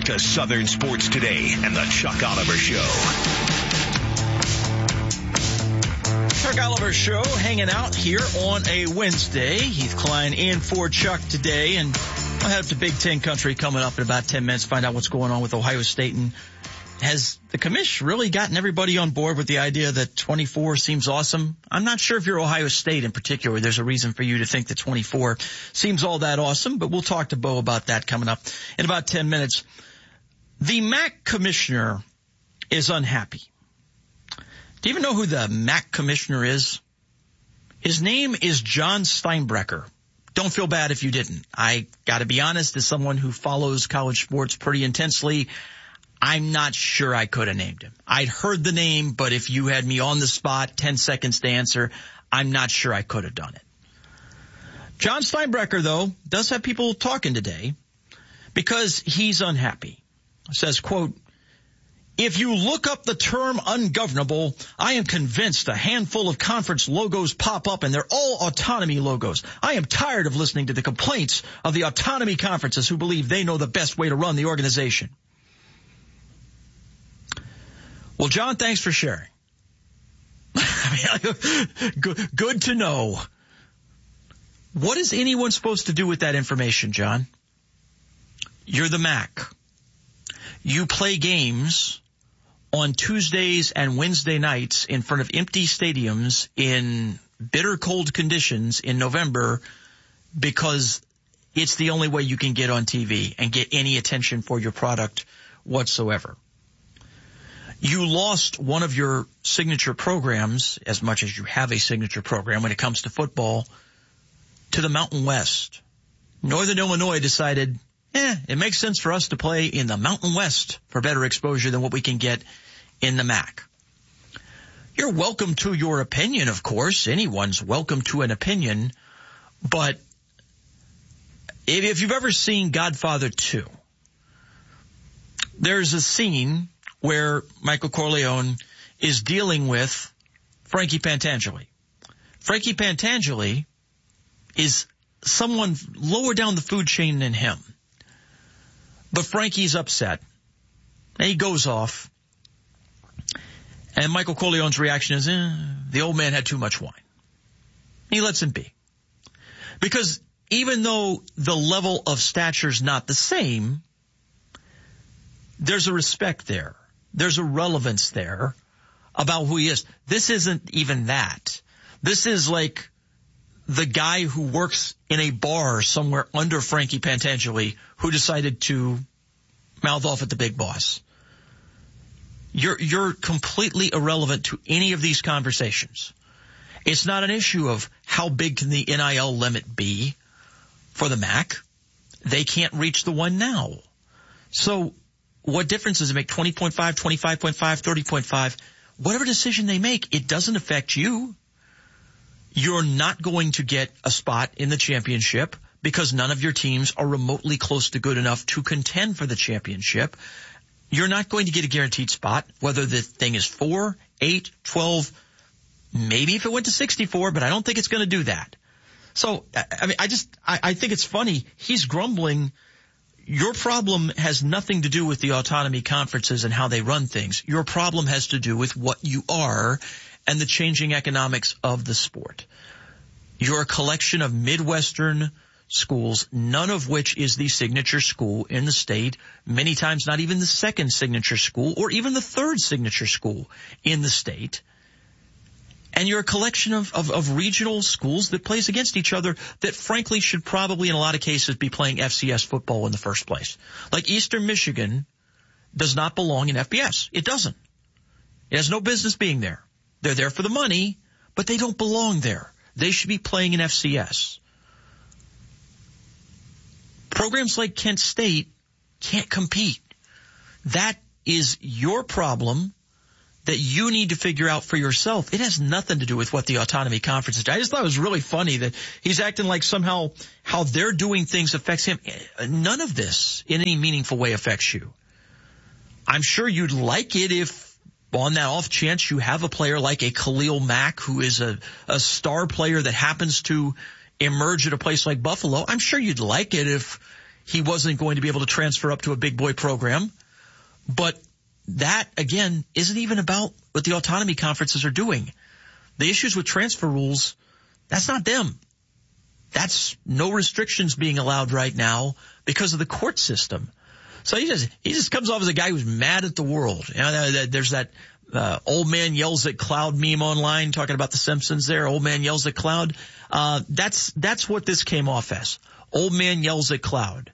to Southern Sports Today and the Chuck Oliver Show. Chuck Oliver Show hanging out here on a Wednesday. Heath Klein in for Chuck today, and I'll head up to Big Ten country coming up in about 10 minutes, find out what's going on with Ohio State. And has the commish really gotten everybody on board with the idea that 24 seems awesome? I'm not sure if you're Ohio State in particular. There's a reason for you to think that 24 seems all that awesome, but we'll talk to Bo about that coming up in about 10 minutes. The MAC commissioner is unhappy. Do you even know who the MAC commissioner is? His name is John Steinbrecher. Don't feel bad if you didn't. I got to be honest, as someone who follows college sports pretty intensely, I'm not sure I could have named him. I'd heard the name, but if you had me on the spot, 10 seconds to answer, I'm not sure I could have done it. John Steinbrecher, though, does have people talking today because he's unhappy. It says, quote, "If you look up the term ungovernable, I am convinced a handful of conference logos pop up and they're all autonomy logos. I am tired of listening to the complaints of the autonomy conferences who believe they know the best way to run the organization." Well, John, thanks for sharing. Good to know. What is anyone supposed to do with that information, John? You're the MAC. You play games on Tuesdays and Wednesday nights in front of empty stadiums in bitter cold conditions in November because it's the only way you can get on TV and get any attention for your product whatsoever. You lost one of your signature programs, as much as you have a signature program when it comes to football, to the Mountain West. Northern Illinois decided, it makes sense for us to play in the Mountain West for better exposure than what we can get in the MAC. You're welcome to your opinion, of course. Anyone's welcome to an opinion. But if you've ever seen Godfather 2, there's a scene where Michael Corleone is dealing with Frankie Pantangeli. Frankie Pantangeli is someone lower down the food chain than him. But Frankie's upset, and he goes off, and Michael Corleone's reaction is, the old man had too much wine. He lets him be. Because even though the level of stature's not the same, there's a respect there. There's a relevance there about who he is. This isn't even that. This is like the guy who works in a bar somewhere under Frankie Pantangeli who decided to mouth off at the big boss. You're completely irrelevant to any of these conversations. It's not an issue of how big can the NIL limit be for the MAC. They can't reach the one now. So what difference does it make? 20.5, 25.5, 30.5? Whatever decision they make, it doesn't affect you. You're not going to get a spot in the championship because none of your teams are remotely close to good enough to contend for the championship. You're not going to get a guaranteed spot, whether the thing is 4, 8, 12, maybe if it went to 64, but I don't think it's going to do that. So, I think it's funny. He's grumbling. Your problem has nothing to do with the autonomy conferences and how they run things. Your problem has to do with what you are and the changing economics of the sport. You're a collection of Midwestern schools, none of which is the signature school in the state, many times not even the second signature school or even the third signature school in the state. And you're a collection of regional schools that plays against each other that frankly should probably in a lot of cases be playing FCS football in the first place. Like Eastern Michigan does not belong in FBS. It doesn't. It has no business being there. They're there for the money, but they don't belong there. They should be playing in FCS. Programs like Kent State can't compete. That is your problem that you need to figure out for yourself. It has nothing to do with what the autonomy conference is. I just thought it was really funny that he's acting like somehow how they're doing things affects him. None of this in any meaningful way affects you. I'm sure you'd like it if on that off chance you have a player like a Khalil Mack who is a star player that happens to emerge at a place like Buffalo. I'm sure you'd like it if he wasn't going to be able to transfer up to a big boy program. But that, again, isn't even about what the autonomy conferences are doing. The issues with transfer rules, that's not them. That's no restrictions being allowed right now because of the court system. So he just comes off as a guy who's mad at the world. You know, there's that old man yells at cloud meme online talking about the Simpsons there. Old man yells at cloud. That's what this came off as. Old man yells at cloud.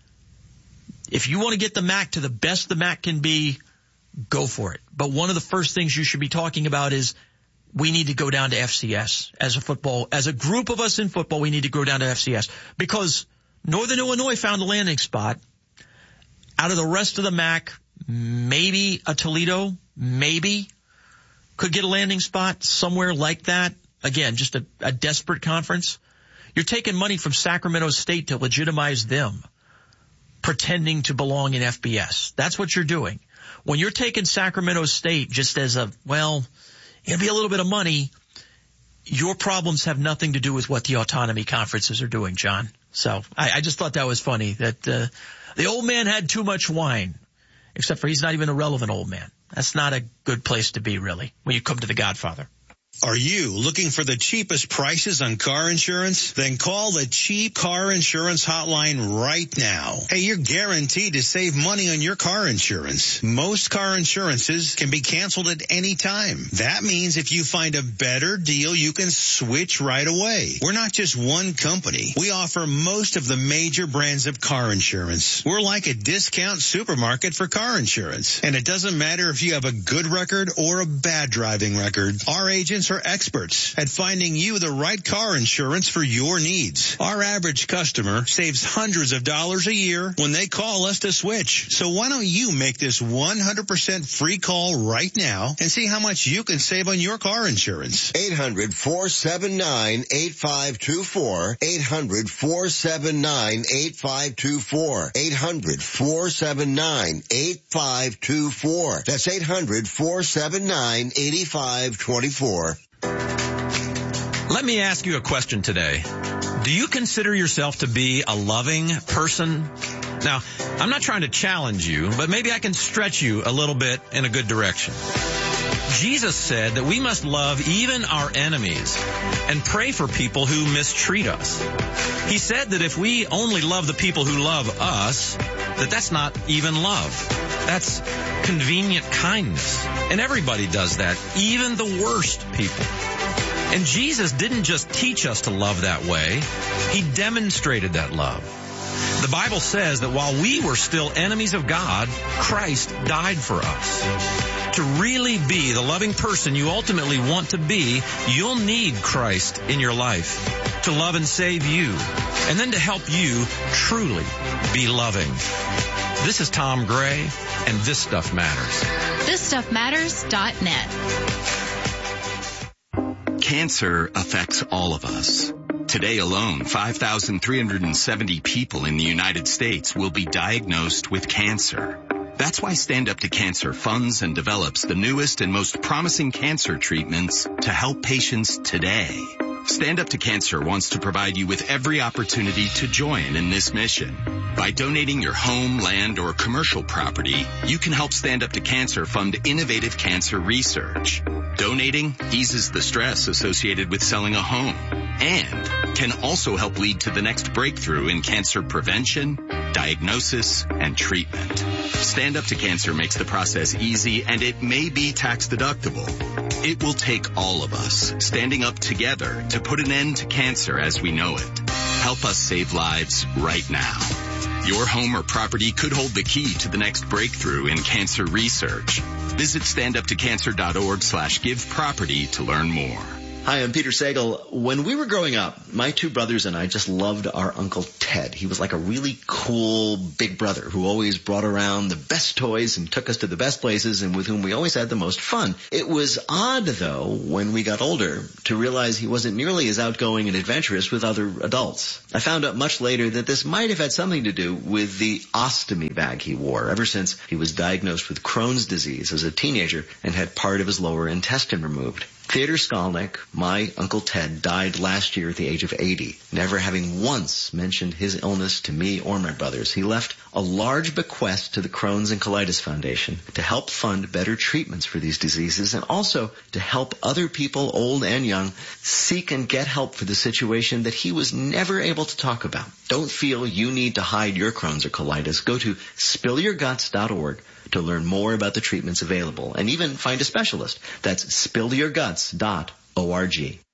If you want to get the MAC to the best the MAC can be, go for it. But one of the first things you should be talking about is we need to go down to FCS as a group of us in football. We need to go down to FCS because Northern Illinois found a landing spot. Out of the rest of the MAC, maybe a Toledo, maybe could get a landing spot somewhere like that. Again, just a desperate conference. You're taking money from Sacramento State to legitimize them, pretending to belong in FBS. That's what you're doing. When you're taking Sacramento State just as it'll be a little bit of money, your problems have nothing to do with what the autonomy conferences are doing, John. So I just thought that was funny that the old man had too much wine, except for he's not even a relevant old man. That's not a good place to be, really, when you come to the Godfather. Are you looking for the cheapest prices on car insurance? Then call the Cheap Car Insurance Hotline right now. Hey, you're guaranteed to save money on your car insurance. Most car insurances can be canceled at any time. That means if you find a better deal, you can switch right away. We're not just one company. We offer most of the major brands of car insurance. We're like a discount supermarket for car insurance. And it doesn't matter if you have a good record or a bad driving record. Our agents are experts at finding you the right car insurance for your needs. Our average customer saves hundreds of dollars a year when they call us to switch. So why don't you make this 100% free call right now and see how much you can save on your car insurance? 800-479-8524. 800-479-8524. 800-479-8524. That's 800-479-8524. Let me ask you a question today. Do you consider yourself to be a loving person? Now, I'm not trying to challenge you, but maybe I can stretch you a little bit in a good direction. Jesus said that we must love even our enemies and pray for people who mistreat us. He said that if we only love the people who love us, that's not even love. That's convenient kindness. And everybody does that, even the worst people. And Jesus didn't just teach us to love that way. He demonstrated that love. The Bible says that while we were still enemies of God, Christ died for us. To really be the loving person you ultimately want to be, you'll need Christ in your life to love and save you, and then to help you truly be loving. This is Tom Gray, and This Stuff Matters. ThisStuffMatters.net. Cancer affects all of us. Today alone, 5,370 people in the United States will be diagnosed with cancer. That's why Stand Up to Cancer funds and develops the newest and most promising cancer treatments to help patients today. Stand Up to Cancer wants to provide you with every opportunity to join in this mission. By donating your home, land, or commercial property, you can help Stand Up to Cancer fund innovative cancer research. Donating eases the stress associated with selling a home and can also help lead to the next breakthrough in cancer prevention, diagnosis, and treatment. Stand Up to Cancer makes the process easy, and it may be tax deductible. It will take all of us standing up together to put an end to cancer as we know it. Help us save lives right now. Your home or property could hold the key to the next breakthrough in cancer research. Visit standuptocancer.org/giveproperty to learn more. Hi, I'm Peter Sagal. When we were growing up, my two brothers and I just loved our Uncle Ted. He was like a really cool big brother who always brought around the best toys and took us to the best places and with whom we always had the most fun. It was odd, though, when we got older to realize he wasn't nearly as outgoing and adventurous with other adults. I found out much later that this might have had something to do with the ostomy bag he wore ever since he was diagnosed with Crohn's disease as a teenager and had part of his lower intestine removed. Theodor Skolnick, my Uncle Ted, died last year at the age of 80, never having once mentioned his illness to me or my brothers. He left a large bequest to the Crohn's and Colitis Foundation to help fund better treatments for these diseases and also to help other people, old and young, seek and get help for the situation that he was never able to talk about. Don't feel you need to hide your Crohn's or colitis. Go to spillyourguts.org to learn more about the treatments available and even find a specialist. That's spillyourguts.org.